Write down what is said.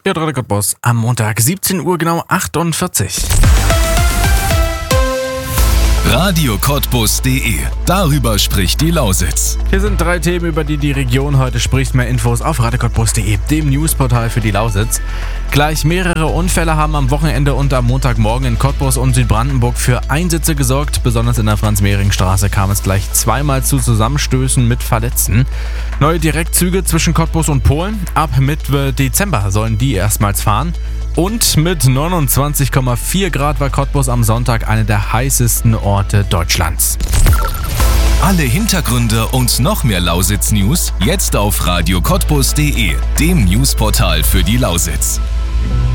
Ja, Radio Cottbus am Montag, 17 Uhr genau 48. RadioCottbus.de. Darüber spricht die Lausitz. Hier sind 3 Themen, über die die Region heute spricht. Mehr Infos auf RadioCottbus.de, dem Newsportal für die Lausitz. Gleich mehrere Unfälle haben am Wochenende und am Montagmorgen in Cottbus und Südbrandenburg für Einsätze gesorgt. Besonders in der Franz-Mehring-Straße kam es gleich zweimal zu Zusammenstößen mit Verletzten. Neue Direktzüge zwischen Cottbus und Polen. Ab Mitte Dezember sollen die erstmals fahren. Und mit 29,4 Grad war Cottbus am Sonntag einer der heißesten Orte Deutschlands. Alle Hintergründe und noch mehr Lausitz-News jetzt auf RadioCottbus.de, dem Newsportal für die Lausitz.